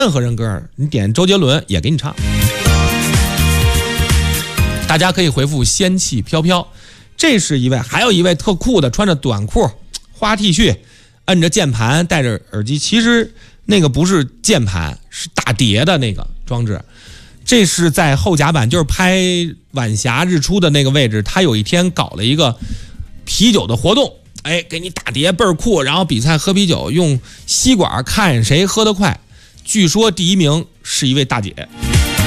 任何人歌，你点周杰伦也给你唱。大家可以回复仙气飘飘，这是一位，还有一位特酷的，穿着短裤、花 T 恤，摁着键盘，戴着耳机。其实那个不是键盘，是打碟的那个装置。这是在后甲板，就是拍晚霞日出的那个位置，他有一天搞了一个啤酒的活动，哎，给你打碟倍儿酷，然后比赛喝啤酒，用吸管看谁喝得快。据说第1名是一位大姐。